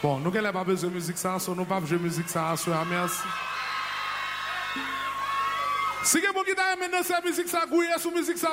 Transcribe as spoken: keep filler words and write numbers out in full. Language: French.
Bon, nous n'avons pas besoin de musique ça, nous n'avons pas besoin de musique ça, merci. Si vous avez besoin de musique ça, vous avez musique ça,